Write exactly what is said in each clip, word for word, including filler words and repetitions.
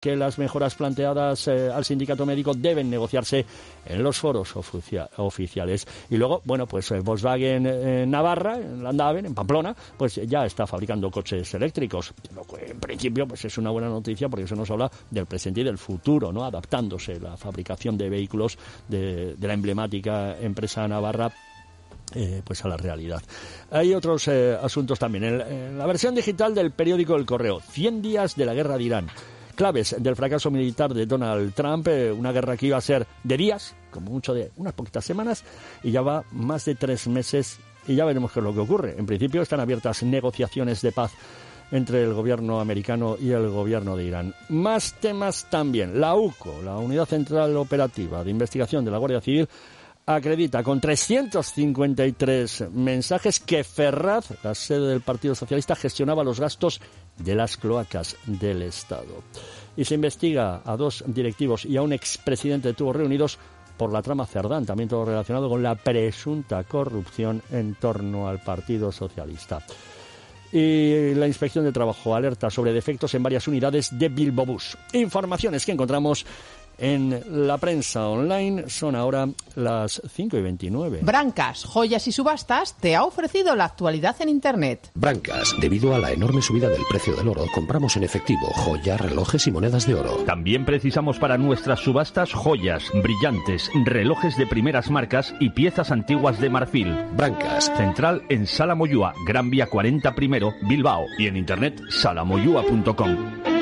que las mejoras planteadas eh, al sindicato médico deben negociarse en los foros oficia- oficiales. Y luego, bueno, pues eh, Volkswagen en Navarra, en Landaven, en Pamplona, pues ya está fabricando coches eléctricos. Lo que en principio pues es una buena noticia porque eso nos habla del presente y del futuro, ¿no? Adaptándose la fabricación de vehículos de, de la emblemática empresa navarra Eh, pues a la realidad. Hay otros eh, asuntos también. En, en la versión digital del periódico El Correo, cien días de la guerra de Irán. Claves del fracaso militar de Donald Trump, eh, una guerra que iba a ser de días, como mucho de unas poquitas semanas, y ya va más de tres meses y ya veremos qué es lo que ocurre. En principio están abiertas negociaciones de paz entre el gobierno americano y el gobierno de Irán. Más temas también. La U C O, la Unidad Central Operativa de Investigación de la Guardia Civil, acredita con trescientos cincuenta y tres mensajes que Ferraz, la sede del Partido Socialista, gestionaba los gastos de las cloacas del Estado. Y se investiga a dos directivos y a un expresidente de Tubos Reunidos por la trama Cerdán, también todo relacionado con la presunta corrupción en torno al Partido Socialista. Y la Inspección de Trabajo alerta sobre defectos en varias unidades de Bilbao Bus. Informaciones que encontramos en la prensa online. Son ahora las cinco y veintinueve. Brancas, Joyas y Subastas te ha ofrecido la actualidad en Internet. Brancas, debido a la enorme subida del precio del oro, compramos en efectivo joyas, relojes y monedas de oro. También precisamos para nuestras subastas joyas, brillantes, relojes de primeras marcas y piezas antiguas de marfil. Brancas. Central en Sala Moyúa, Gran Vía cuarenta primero, Bilbao. Y en internet salamoyúa punto com.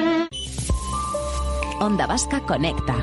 Onda Vasca Conecta.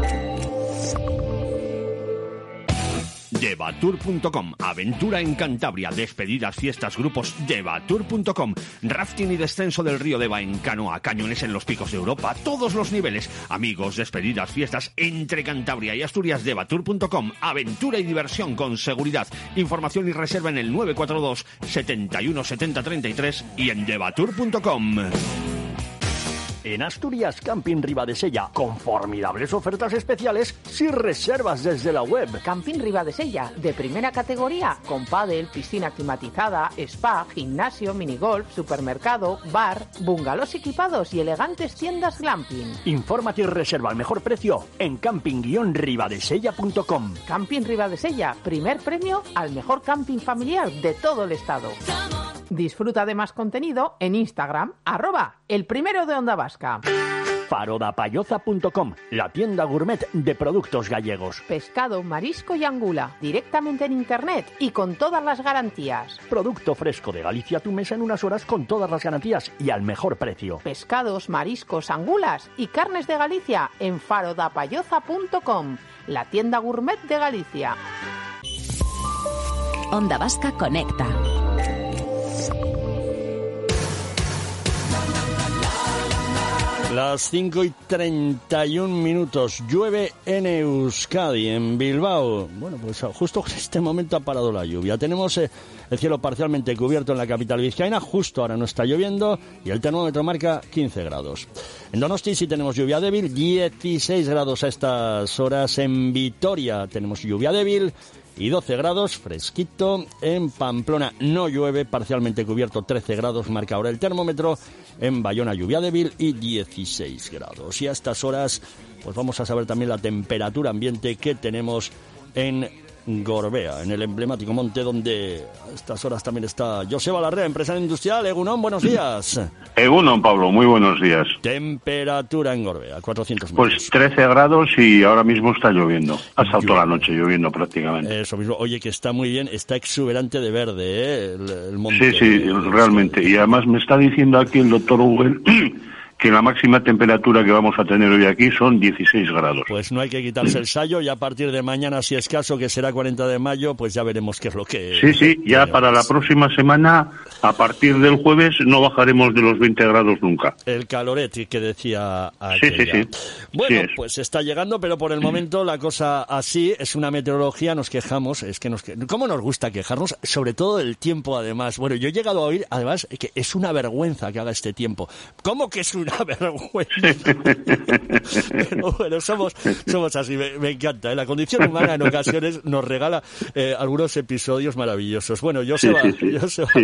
Devatur punto com, aventura en Cantabria, despedidas, fiestas, grupos. Devatur punto com, rafting y descenso del río Deva en canoa, cañones en los picos de Europa, todos los niveles. Amigos, despedidas, fiestas entre Cantabria y Asturias. Devatur punto com, aventura y diversión con seguridad. Información y reserva en el nueve cuatro dos, setenta y uno, setenta, treinta y tres y en devatur punto com. En Asturias, Camping Ribadesella, con formidables ofertas especiales si reservas desde la web. Camping Ribadesella, de primera categoría, con pádel, piscina climatizada, spa, gimnasio, minigolf, supermercado, bar, bungalows equipados y elegantes tiendas glamping. Infórmate y reserva al mejor precio en camping guion ribadesella punto com. Camping Ribadesella, primer premio al mejor camping familiar de todo el estado. Disfruta de más contenido en Instagram, arroba el primero de Onda Vasca. farodapayoza punto com, la tienda gourmet de productos gallegos. Pescado, marisco y angula, directamente en internet y con todas las garantías. Producto fresco de Galicia a tu mesa en unas horas con todas las garantías y al mejor precio. Pescados, mariscos, angulas y carnes de Galicia en farodapayoza punto com, la tienda gourmet de Galicia. Onda Vasca Conecta. Las cinco y treinta y un minutos. Llueve en Euskadi, en Bilbao. Bueno, pues justo en este momento ha parado la lluvia. Tenemos eh, el cielo parcialmente cubierto en la capital vizcaína. Justo ahora no está lloviendo y el termómetro marca quince grados. En Donosti sí tenemos lluvia débil, dieciséis grados a estas horas. En Vitoria tenemos lluvia débil y doce grados, fresquito. En Pamplona no llueve, parcialmente cubierto, trece grados marca ahora el termómetro. En Bayona lluvia débil y dieciséis grados. Y a estas horas pues vamos a saber también la temperatura ambiente que tenemos en Gorbea, en el emblemático monte donde a estas horas también está Joseba Larrea, empresario industrial. Egunon, buenos días. Egunon, Pablo, muy buenos días. Temperatura en Gorbea, cuatrocientos metros. Pues trece grados y ahora mismo está lloviendo. Ha estado toda la noche lloviendo prácticamente. Eso mismo. Oye, que está muy bien, está exuberante de verde, ¿eh? El, el monte. Sí, sí, realmente. Y además me está diciendo aquí el doctor Hugo que la máxima temperatura que vamos a tener hoy aquí son dieciséis grados. Pues no hay que quitarse el sayo y a partir de mañana, si es caso, que será cuarenta de mayo, pues ya veremos qué es lo que... Sí, sí, ya para la próxima semana, a partir del jueves, no bajaremos de los veinte grados nunca. El caloret que decía aquella. Sí, sí, sí. Bueno, sí pues está llegando, pero por el momento la cosa así, es una meteorología, nos quejamos, es que nos... ¿Cómo nos gusta quejarnos? Sobre todo del tiempo, además. Bueno, yo he llegado a oír, además, que es una vergüenza que haga este tiempo. ¿Cómo que es una una vergüenza. Pero bueno, somos, somos así, me, me encanta. ¿eh? La condición humana en ocasiones nos regala eh, algunos episodios maravillosos. Bueno, Joseba, sí, sí, sí. Joseba Sí.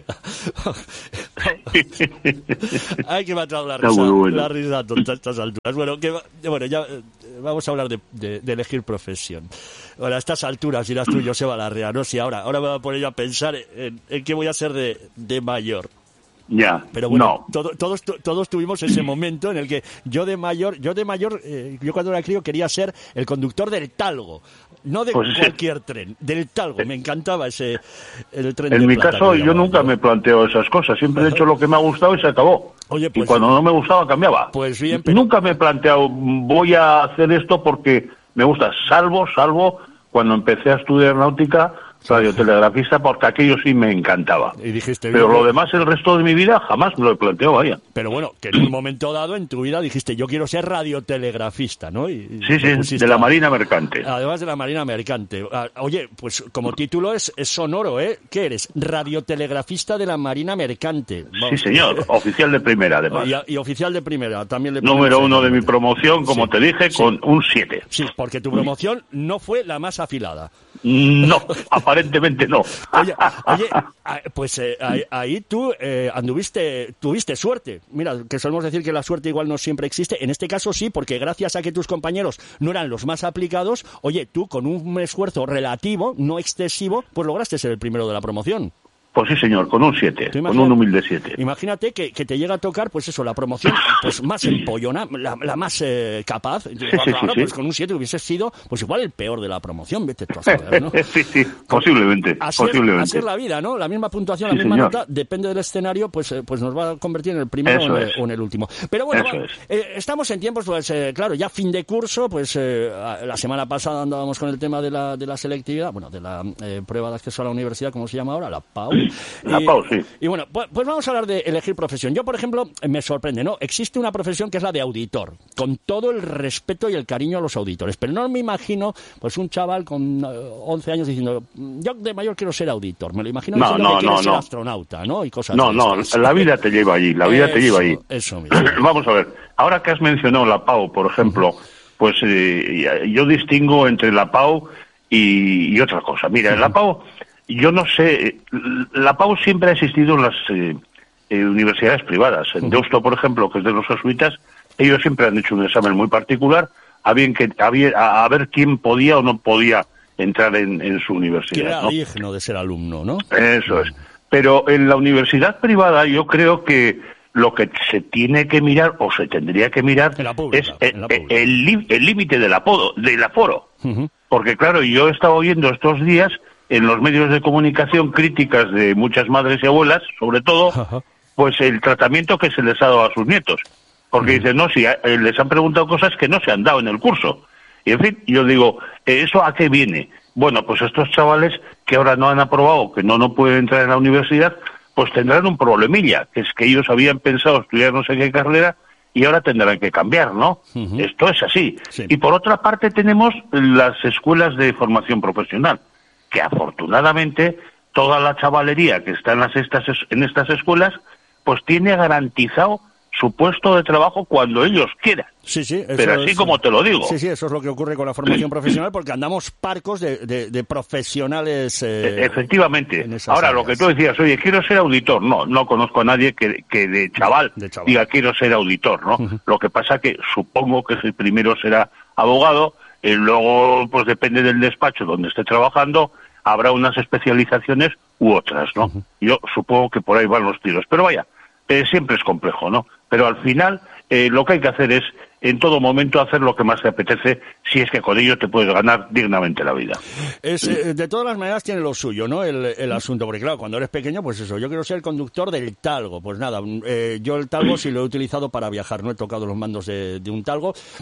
Larrea. Ay, que me ha traído la risa, bueno. la risa a todas estas alturas. Bueno, que, bueno ya eh, vamos a hablar de, de, de elegir profesión. Bueno, a estas alturas dirás tú, Joseba Larrea, no, si ahora, ahora me voy a poner yo a pensar en, en qué voy a ser de, de mayor. Ya, Pero bueno, no. todo, todos, todos tuvimos ese momento en el que yo de mayor, yo de mayor, eh, yo cuando era crío quería ser el conductor del Talgo, no de Pues sí. cualquier tren, del Talgo. Me encantaba ese el tren. En de mi plata caso, que yo llamaban, nunca ¿no? me planteo esas cosas. Siempre he hecho lo que me ha gustado y se acabó. Oye, pues- y cuando no me gustaba, cambiaba. Pues bien, pero- Nunca me he planteado, voy a hacer esto porque me gusta, salvo, salvo cuando empecé a estudiar náutica, radiotelegrafista, porque aquello sí me encantaba. Y dijiste, Pero yo- lo demás, el resto de mi vida, jamás me lo he planteado, vaya. Pero bueno, que en un momento dado en tu vida dijiste, yo quiero ser radiotelegrafista, ¿no? Y, y Sí, te sí, pusiste de la a- Marina Mercante. Además de la Marina Mercante. Ah, oye, pues como título es, es sonoro, ¿eh? ¿Qué eres? Radiotelegrafista de la Marina Mercante. Sí, Vamos. señor, oficial de primera, además. Y, y oficial de primera, también le Número ponemos uno el de mi nombre. promoción, como Sí, te dije, sí. con un siete. Sí, porque tu promoción no fue la más afilada. No, aparentemente no. Oye, oye ah, pues eh, ahí, ahí tú eh, anduviste, tuviste suerte. Mira, que solemos decir que la suerte igual no siempre existe. En este caso sí, porque gracias a que tus compañeros no eran los más aplicados, oye, tú con un esfuerzo relativo, no excesivo, pues lograste ser el primero de la promoción. Pues sí, señor, con un siete, Tú con imagina- un humilde siete. Imagínate que, que te llega a tocar, pues eso, la promoción pues más empollona, la, la más eh, capaz. sí, Claro, sí. pues con un siete hubieses sido, pues igual el peor de la promoción, vete tú a saber, ¿no? Sí, sí, posiblemente, Así es, posiblemente. así es la vida, ¿no? La misma puntuación, Sí, la misma señor. nota, depende del escenario, pues, eh, pues nos va a convertir en el primero Eso o en, el, es. o en el último. Pero bueno, Eso va, es. eh, estamos en tiempos, pues eh, claro, ya fin de curso, pues eh, la semana pasada andábamos con el tema de la, de la selectividad, bueno, de la eh, prueba de acceso a la universidad, ¿cómo se llama ahora? La P A U. La Y- P A U, sí. Y bueno, pues, pues vamos a hablar de elegir profesión. Yo, por ejemplo, me sorprende, ¿no? Existe una profesión que es la de auditor, con todo el respeto y el cariño a los auditores, pero no me imagino, pues un chaval con eh, once años diciendo, yo de mayor quiero ser auditor, me lo imagino No, diciendo no, que quiere no, ser no. astronauta, ¿no? Y cosas No, de no, estas. la vida te lleva allí, la vida te lleva allí. Eso mismo. Vamos a ver, ahora que has mencionado la P A U, por ejemplo, pues eh, yo distingo entre la P A U y, y otra cosa. Mira, la P A U, yo no sé, la P A U siempre ha existido en las eh, eh, universidades privadas. En Deusto, por ejemplo, que es de los jesuitas, ellos siempre han hecho un examen muy particular a, bien que, a, bien- a- a ver quién podía o no podía entrar en, en su Que universidad. era ¿no? digno de ser alumno, ¿no? Eso es. Pero en la universidad privada yo creo que lo que se tiene que mirar o se tendría que mirar En la pública, es el- en la pública. el li- el límite del apodo, del aforo. Ujú. Porque claro, yo he estado viendo estos días en los medios de comunicación críticas de muchas madres y abuelas, sobre todo, Ajá. pues el tratamiento que se les ha dado a sus nietos. Porque dicen, no, si a- eh, les han preguntado cosas que no se han dado en el curso. Y en fin, yo digo, ¿eso a qué viene? Bueno, pues estos chavales que ahora no han aprobado, que no, no pueden entrar en la universidad, pues tendrán un problemilla, que es que ellos habían pensado estudiar no sé qué carrera y ahora tendrán que cambiar, ¿no? Ujú. Esto es así. Sí. Y por otra parte tenemos las escuelas de formación profesional, que afortunadamente toda la chavalería que está en, las estas, en estas escuelas, pues tiene garantizado su puesto de trabajo cuando ellos quieran. Sí, sí. eso Pero así es- como te lo digo. Sí, sí, eso es lo que ocurre con la formación profesional, porque andamos parcos de, de, de profesionales. eh, E- Efectivamente. en esas Ahora, lo áreas. que tú decías, oye, quiero ser auditor. No, no conozco a nadie que, que de chaval, De chaval. diga quiero ser auditor, ¿no? Lo que pasa que supongo que el primero será abogado, y luego, pues depende del despacho donde esté trabajando, habrá unas especializaciones u otras, ¿no? Yo supongo que por ahí van los tiros. Pero vaya, eh, siempre es complejo, ¿no? Pero al final, eh, lo que hay que hacer es, en todo momento, hacer lo que más te apetece, si es que con ello te puedes ganar dignamente la vida. Es, eh, de todas las maneras tiene lo suyo, ¿no? El, el asunto, porque claro, cuando eres pequeño, pues eso, yo quiero ser el conductor del Talgo. Pues nada, eh, yo el Talgo sí lo he utilizado para viajar, no he tocado los mandos de, de un Talgo. Hombre,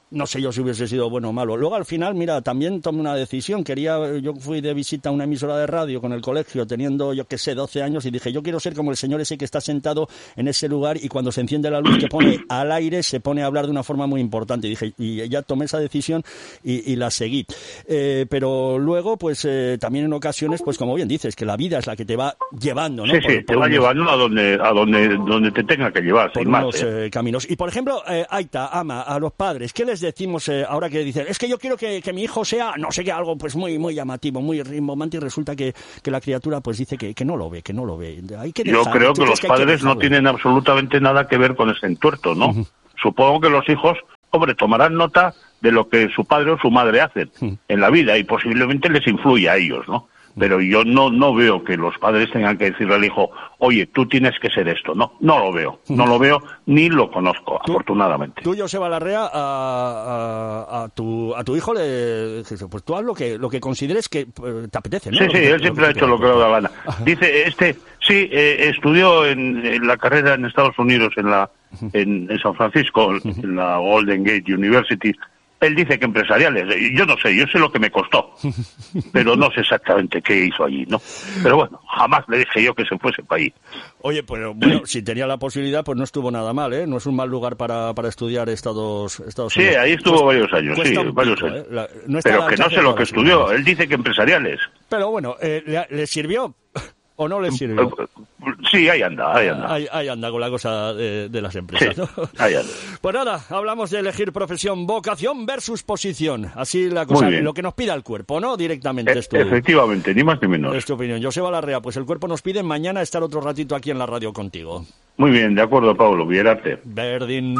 no sé yo si hubiese sido bueno o malo. Luego al final, mira, también tomé una decisión. Quería, yo fui de visita a una emisora de radio con el colegio, teniendo, yo qué sé, doce años, y dije, yo quiero ser como el señor ese que está sentado en ese lugar y cuando se enciende la luz que pone al aire, se pone a hablar de una forma muy importante. Y dije, y ya tomé esa decisión y, y la seguí. Eh, pero luego, pues eh, también en ocasiones, pues como bien dices, que la vida es la que te va llevando, ¿no? Sí, por, sí, por te va unos, llevando a donde, a donde, donde te tenga que llevar, por sin más. unos ¿eh? eh, caminos. Y por ejemplo, eh, Aita, Ama, a los padres, ¿qué les decimos eh, ahora que dicen, es que yo quiero que, que mi hijo sea, no sé qué, algo pues muy muy llamativo, muy rimbombante, y resulta que, que la criatura pues dice que, que no lo ve, que no lo ve? Hay que Yo dejar, creo que los que hay que padres no dejarlo? tienen absolutamente nada que ver con ese entuerto, ¿no? Uh-huh. Supongo que los hijos, hombre, tomarán nota de lo que su padre o su madre hacen uh-huh. en la vida y posiblemente les influya a ellos, ¿no? Pero yo no no veo que los padres tengan que decirle al hijo, oye, tú tienes que ser esto. No, no lo veo. No lo veo ni lo conozco, ¿Tú, afortunadamente. Tú, Joseba Larrea, a, a, a, tu, a tu hijo le pues tú haz lo que, lo que consideres que te apetece, ¿no? Sí, lo sí, que, él siempre ha hecho lo que le da la gana. Dice, este, sí, eh, estudió en, en la carrera en Estados Unidos, en la en, en San Francisco, en la Golden Gate University. Él dice que empresariales. Yo no sé, yo sé lo que me costó, pero no sé exactamente qué hizo allí, ¿no? Pero bueno, jamás le dije yo que se fuese para allí. Oye, pues bueno, si tenía la posibilidad, pues no estuvo nada mal, ¿eh? No es un mal lugar para, para estudiar Estados, Estados sí, Unidos. Sí, ahí estuvo cuesta, varios años, sí, varios pico, años. ¿eh? La, no pero que no sé lo que estudió. Él dice que empresariales. Pero bueno, eh, ¿le, ¿le sirvió o no le sirvió? Sí, ahí anda, ahí anda. Ahí, ahí anda con la cosa de, de las empresas, sí, ¿no? Ahí anda. Pues nada, hablamos de elegir profesión, vocación versus posición. Así la cosa, lo que nos pida el cuerpo, ¿no? Directamente. E- es tu, efectivamente, ni más ni menos. Es tu opinión. Joseba Larrea, pues el cuerpo nos pide mañana estar otro ratito aquí en la radio contigo. Muy bien, de acuerdo, Pablo, Vierarte. Verdín.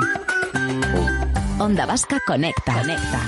Onda Vasca Conecta. Conecta.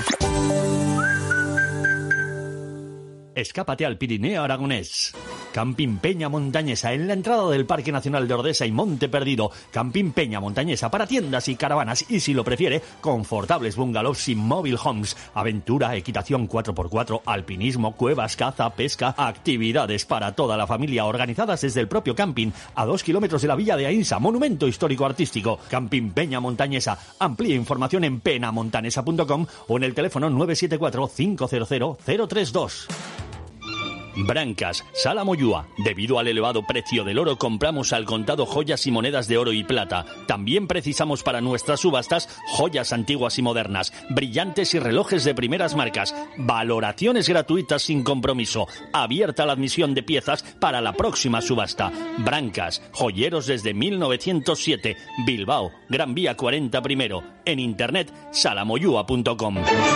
Escápate al Pirineo aragonés. Camping Peña Montañesa, en la entrada del Parque Nacional de Ordesa y Monte Perdido. Camping Peña Montañesa para tiendas y caravanas y, si lo prefiere, confortables bungalows y mobile homes. Aventura, equitación cuatro por cuatro, alpinismo, cuevas, caza, pesca, actividades para toda la familia organizadas desde el propio camping a dos kilómetros de la villa de Ainsa, monumento histórico artístico. Camping Peña Montañesa. Amplía información en penamontanesa punto com o en el teléfono nueve siete cuatro, cinco cero cero, cero tres dos. Brancas, Sala Moyúa. Debido al elevado precio del oro, compramos al contado joyas y monedas de oro y plata. También precisamos para nuestras subastas joyas antiguas y modernas, brillantes y relojes de primeras marcas. Valoraciones gratuitas sin compromiso. Abierta la admisión de piezas para la próxima subasta. Brancas, joyeros desde mil novecientos siete. Bilbao, Gran Vía cuarenta primero. En internet, salamoyúa punto com.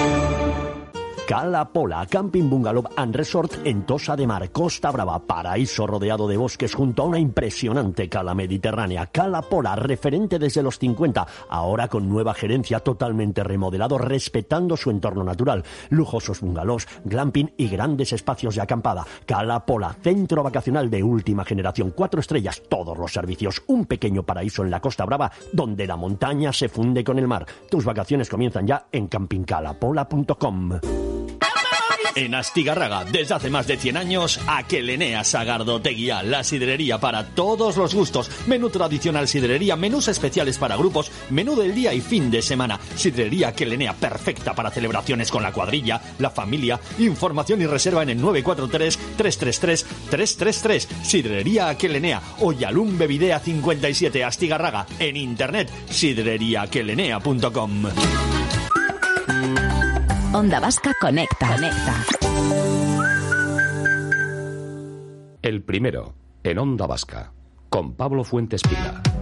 Cala Pola, Camping Bungalow and Resort en Tossa de Mar, Costa Brava, paraíso rodeado de bosques junto a una impresionante cala mediterránea. Cala Pola, referente desde los cincuenta, ahora con nueva gerencia, totalmente remodelado, respetando su entorno natural. Lujosos bungalows, glamping y grandes espacios de acampada. Cala Pola, centro vacacional de última generación, cuatro estrellas, todos los servicios, un pequeño paraíso en la Costa Brava, donde la montaña se funde con el mar. Tus vacaciones comienzan ya en camping cala pola punto com. En Astigarraga, desde hace más de cien años, Aquelenea Sagardoteguía, la sidrería para todos los gustos. Menú tradicional sidrería, menús especiales para grupos, menú del día y fin de semana. Sidrería Aquelenea, perfecta para celebraciones con la cuadrilla, la familia. Información y reserva en el nueve cuatro tres, tres tres tres, tres tres tres. Sidrería Aquelenea, Oyalum Bevidea cincuenta y siete, Astigarraga. En internet, sidrería aquelenea punto com. Onda Vasca Conecta. Conecta. El primero, en Onda Vasca, con Pablo Fuentes Pila.